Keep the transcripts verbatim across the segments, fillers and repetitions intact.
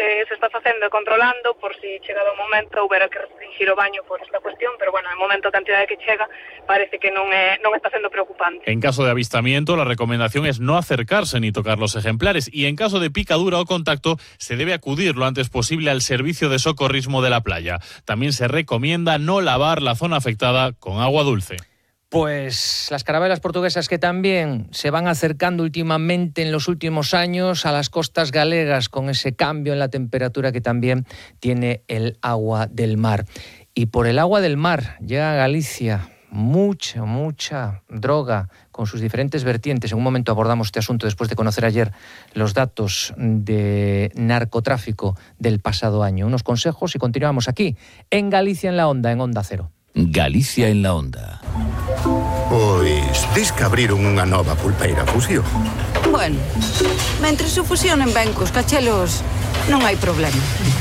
que se está facendo e controlando por si chegado o momento houbera que restringir o baño por esta cuestión, pero bueno, de momento a cantidade que chega parece que non é non está sendo preocupante. En caso de avistamiento, la recomendación es no acercarse ni tocar los ejemplares, y en caso de picadura o contacto se debe acudir lo antes posible al servicio de socorrismo de la playa. También se recomienda no lavar la zona afectada con agua dulce. Pues las carabelas portuguesas que también se van acercando últimamente en los últimos años a las costas galegas con ese cambio en la temperatura que también tiene el agua del mar. Y por el agua del mar llega a Galicia mucha, mucha droga con sus diferentes vertientes. En un momento abordamos este asunto después de conocer ayer los datos de narcotráfico del pasado año. Unos consejos y continuamos aquí, en Galicia en la Onda, en Onda Cero. Galicia en la Onda. Pois, dis que abriron unha nova pulpeira Fusión. Bueno, mentres o fusionen ben cos cachelos, non hai problema.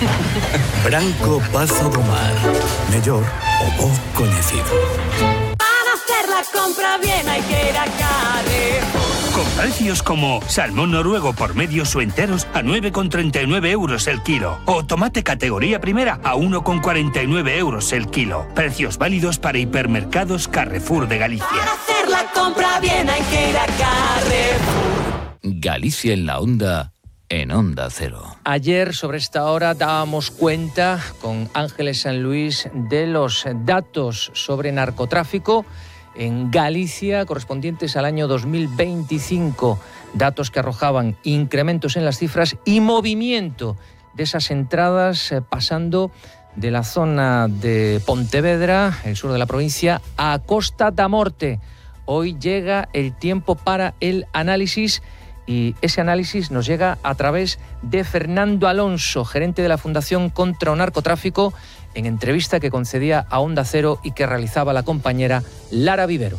Branco Pazo do Mar. Mellor o bo coñecido. Para hacer la compra bien hay que ir a Carrefour. Con precios como salmón noruego por medios o enteros a nueve con treinta y nueve euros el kilo. O tomate categoría primera a uno con cuarenta y nueve euros el kilo. Precios válidos para hipermercados Carrefour de Galicia. Para hacer la compra bien hay que ir a Carrefour. Galicia en la Onda, en Onda Cero. Ayer sobre esta hora dábamos cuenta con Ángeles San Luis de los datos sobre narcotráfico en Galicia correspondientes al año dos mil veinticinco, datos que arrojaban incrementos en las cifras y movimiento de esas entradas eh, pasando de la zona de Pontevedra, el sur de la provincia, a Costa da Morte. Hoy llega el tiempo para el análisis y ese análisis nos llega a través de Fernando Alonso, gerente de la Fundación contra o Narcotráfico, en entrevista que concedía a Onda Cero y que realizaba la compañera Lara Vivero.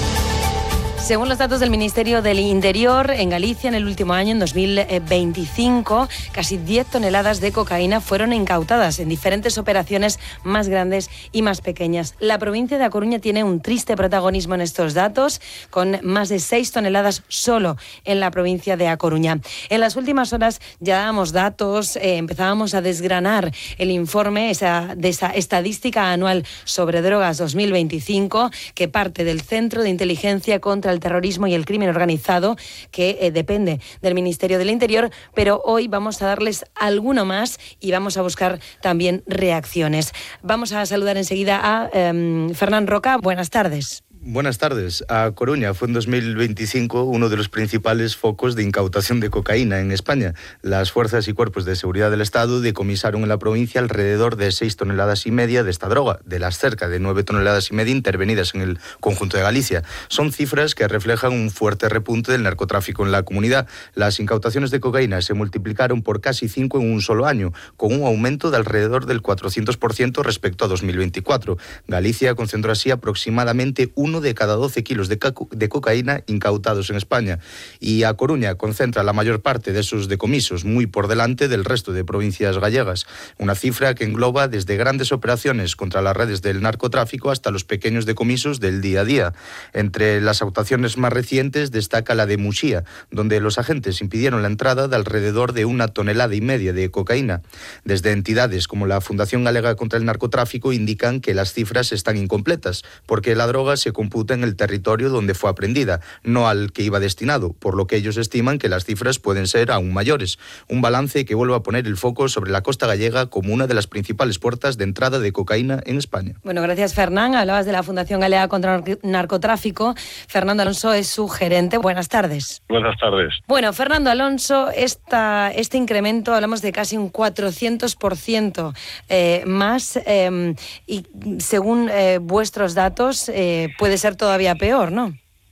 Según los datos del Ministerio del Interior, en Galicia en el último año, en dos mil veinticinco, casi diez toneladas de cocaína fueron incautadas en diferentes operaciones más grandes y más pequeñas. La provincia de A Coruña tiene un triste protagonismo en estos datos, con más de seis toneladas solo en la provincia de A Coruña. En las últimas horas ya dábamos datos, eh, empezábamos a desgranar el informe esa, de esa estadística anual sobre drogas dos mil veinticinco, que parte del Centro de Inteligencia contra el Terrorismo y el Crimen Organizado, que eh, depende del Ministerio del Interior, pero hoy vamos a darles alguno más y vamos a buscar también reacciones. Vamos a saludar enseguida a eh, Fernán Roca. Buenas tardes. Buenas tardes. A Coruña fue en dos mil veinticinco uno de los principales focos de incautación de cocaína en España. Las fuerzas y cuerpos de seguridad del Estado decomisaron en la provincia alrededor de seis toneladas y media de esta droga, de las cerca de nueve toneladas y media intervenidas en el conjunto de Galicia. Son cifras que reflejan un fuerte repunte del narcotráfico en la comunidad. Las incautaciones de cocaína se multiplicaron por casi cinco en un solo año, con un aumento de alrededor del cuatrocientos por ciento respecto a dos mil veinticuatro. Galicia concentró así aproximadamente uno de cada doce kilos de, co de cocaína incautados en España, y A Coruña concentra la mayor parte de esos decomisos, muy por delante del resto de provincias gallegas, una cifra que engloba desde grandes operaciones contra las redes del narcotráfico hasta los pequeños decomisos del día a día. Entre las actuaciones más recientes destaca la de Muxía, donde los agentes impidieron la entrada de alrededor de una tonelada y media de cocaína. Desde entidades como la Fundación Galega contra el Narcotráfico indican que las cifras están incompletas, porque la droga se computa en el territorio donde fue aprendida, no al que iba destinado, por lo que ellos estiman que las cifras pueden ser aún mayores. Un balance que vuelve a poner el foco sobre la costa gallega como una de las principales puertas de entrada de cocaína en España. Bueno, gracias, Fernán. Hablabas de la Fundación Galega contra el Narcotráfico. Fernando Alonso es su gerente. Buenas tardes. Buenas tardes. Bueno, Fernando Alonso, esta, este incremento, hablamos de casi un cuatrocientos por ciento eh, más, eh, y según eh, vuestros datos, eh, puede ser todavía peor, ¿no?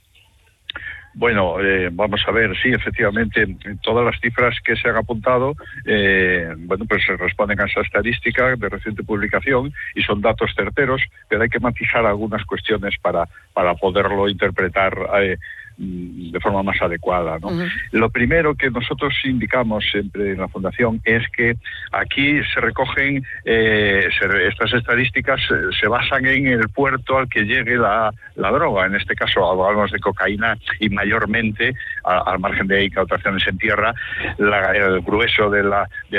Bueno, eh, vamos a ver, sí, efectivamente, todas las cifras que se han apuntado, eh, bueno, pues se responden a esa estadística de reciente publicación y son datos certeros, pero hay que matizar algunas cuestiones para, para poderlo interpretar eh, de forma más adecuada, ¿no? Uh-huh. Lo primero que nosotros indicamos siempre en la Fundación es que aquí se recogen, eh, se, estas estadísticas se, se basan en el puerto al que llegue la, la droga. En este caso hablamos de cocaína y mayormente, a, al margen de incautaciones en tierra, la, el grueso de la, de